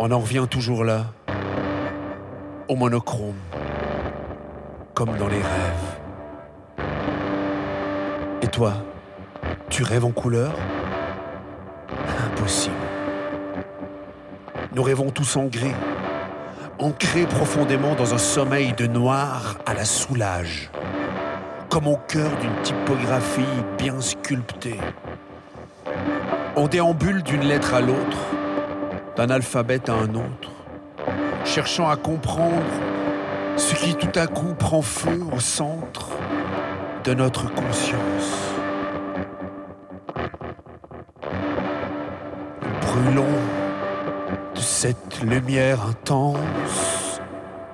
On en revient toujours là, au monochrome, comme dans les rêves. Et toi, tu rêves en couleur ? Impossible. Nous rêvons tous en gris, ancrés profondément dans un sommeil de noir à la Soulage, comme au cœur d'une typographie bien sculptée. On déambule d'une lettre à l'autre, d'un alphabet à un autre, cherchant à comprendre ce qui tout à coup prend feu au centre de notre conscience. Nous brûlons de cette lumière intense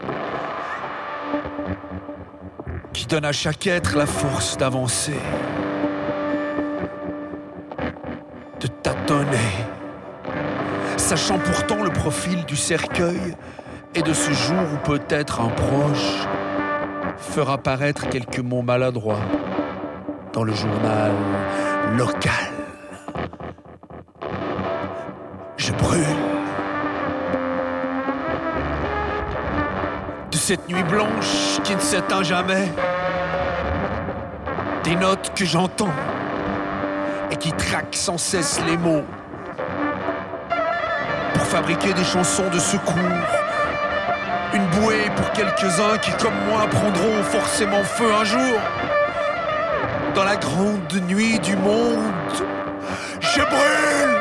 qui donne à chaque être la force d'avancer, de tâtonner, sachant pourtant le profil du cercueil et de ce jour où peut-être un proche fera paraître quelques mots maladroits dans le journal local. Je brûle de cette nuit blanche qui ne s'éteint jamais, des notes que j'entends et qui traquent sans cesse les mots pour fabriquer des chansons de secours. Une bouée pour quelques-uns qui, comme moi, prendront forcément feu un jour. Dans la grande nuit du monde, je brûle.